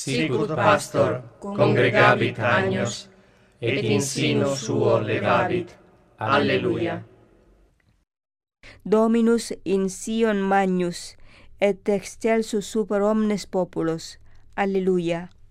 sic ut pastor congregabit agnos, et in sino suo levabit. Alleluia. Dominus in Sion magnus, et excelsus super omnes populos. Alleluia.